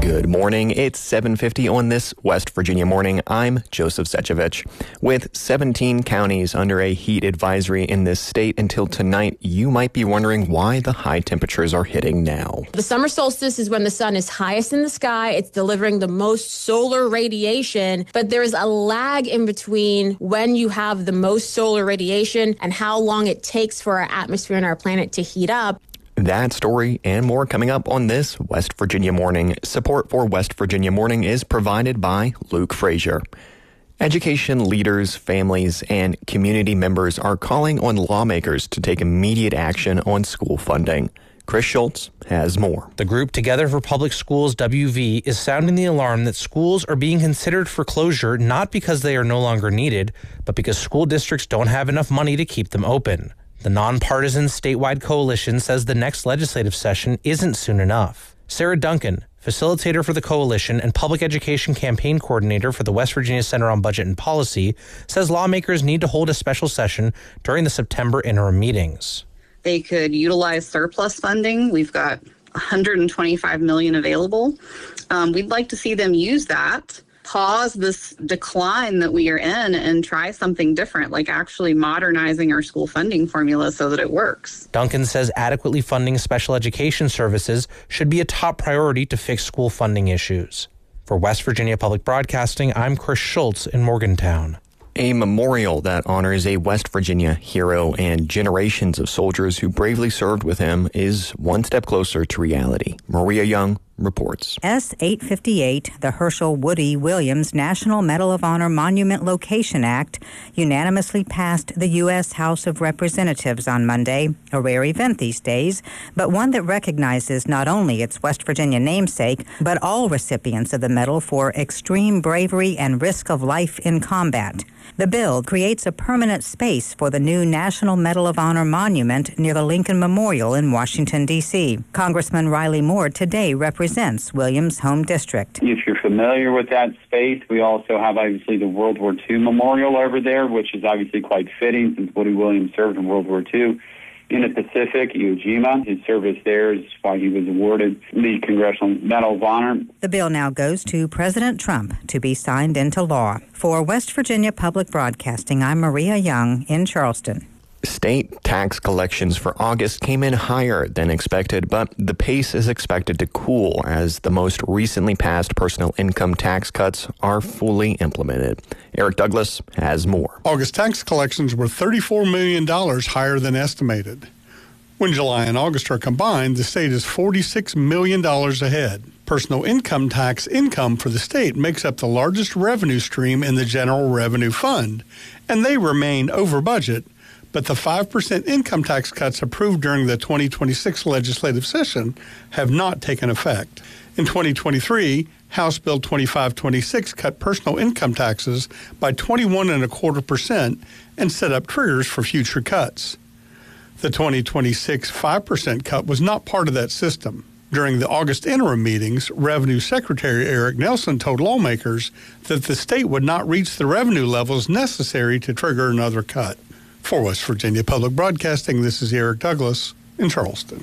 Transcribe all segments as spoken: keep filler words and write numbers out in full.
Good morning. It's seven fifty on this West Virginia morning. I'm Joseph Sechevich. With seventeen counties under a heat advisory in this state until tonight, you might be wondering why the high temperatures are hitting now. The summer solstice is when the sun is highest in the sky. It's delivering the most solar radiation, but there is a lag in between when you have the most solar radiation and how long it takes for our atmosphere and our planet to heat up. That story and more coming up on this West Virginia Morning. Support for West Virginia Morning is provided by Luke Frazier. Education leaders, families, and community members are calling on lawmakers to take immediate action on school funding. Chris Schultz has more. The group Together for Public Schools W V is sounding the alarm that schools are being considered for closure not because they are no longer needed, but because school districts don't have enough money to keep them open. The nonpartisan statewide coalition says the next legislative session isn't soon enough. Sarah Duncan, facilitator for the coalition and public education campaign coordinator for the West Virginia Center on Budget and Policy, says lawmakers need to hold a special session during the September interim meetings. They could utilize surplus funding. We've got one hundred twenty-five million dollars available. Um, we'd like to see them use that, pause this decline that we are in, and try something different, like actually modernizing our school funding formula so that it works. Duncan says adequately funding special education services should be a top priority to fix school funding issues. For West Virginia Public Broadcasting, I'm Chris Schultz in Morgantown. A memorial that honors a West Virginia hero and generations of soldiers who bravely served with him is one step closer to reality. Maria Young reports. S eight fifty-eight, the Herschel Woody Williams National Medal of Honor Monument Location Act, unanimously passed the U S House of Representatives on Monday, a rare event these days, but one that recognizes not only its West Virginia namesake, but all recipients of the medal for extreme bravery and risk of life in combat. The bill creates a permanent space for the new National Medal of Honor monument near the Lincoln Memorial in Washington, D C Congressman Riley Moore today represents Williams' home district. If you're familiar with that space, we also have obviously the World War Two Memorial over there, which is obviously quite fitting since Woody Williams served in World War Two. In the Pacific, Iwo Jima, his service there is why he was awarded the Congressional Medal of Honor. The bill now goes to President Trump to be signed into law. For West Virginia Public Broadcasting, I'm Maria Young in Charleston. State tax collections for August came in higher than expected, but the pace is expected to cool as the most recently passed personal income tax cuts are fully implemented. Eric Douglas has more. August tax collections were thirty-four million dollars higher than estimated. When July and August are combined, the state is forty-six million dollars ahead. Personal income tax income for the state makes up the largest revenue stream in the General Revenue Fund, and they remain over budget. But the five percent income tax cuts approved during the twenty twenty-six legislative session have not taken effect. In twenty twenty-three, House Bill twenty-five twenty-six cut personal income taxes by twenty-one and a quarter percent and set up triggers for future cuts. The twenty twenty-six five percent cut was not part of that system. During the August interim meetings, Revenue Secretary Eric Nelson told lawmakers that the state would not reach the revenue levels necessary to trigger another cut. For West Virginia Public Broadcasting, this is Eric Douglas in Charleston.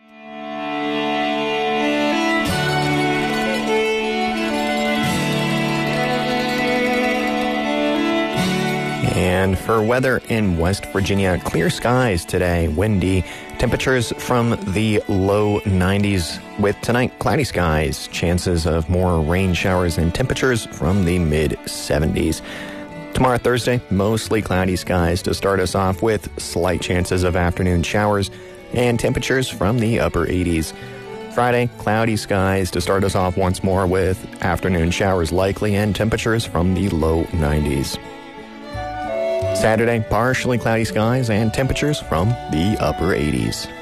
And for weather in West Virginia, clear skies today, windy, temperatures from the low nineties with tonight cloudy skies, chances of more rain showers and temperatures from the mid seventies. Tomorrow, Thursday, mostly cloudy skies to start us off with slight chances of afternoon showers and temperatures from the upper eighties. Friday, cloudy skies to start us off once more with afternoon showers likely and temperatures from the low nineties. Saturday, partially cloudy skies and temperatures from the upper eighties.